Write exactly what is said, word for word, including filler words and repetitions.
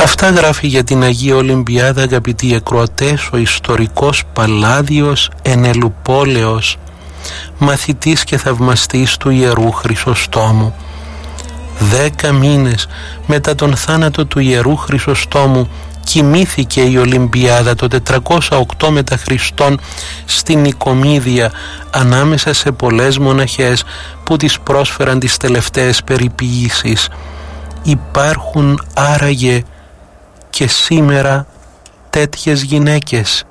Αυτά γράφει για την Αγία Ολυμπιάδα, αγαπητοί ακροατές, ο ιστορικός Παλάδιος Ενελουπόλεως, μαθητής και θαυμαστής του Ιερού Χρυσοστόμου. Δέκα μήνες μετά τον θάνατο του Ιερού Χρυσοστόμου κοιμήθηκε η Ολυμπιάδα το τετρακόσια οκτώ μετά Χριστόν στην Νικομίδια, ανάμεσα σε πολλές μοναχές που της πρόσφεραν τις τελευταίες περιποιήσεις. Υπάρχουν άραγε και σήμερα τέτοιες γυναίκες?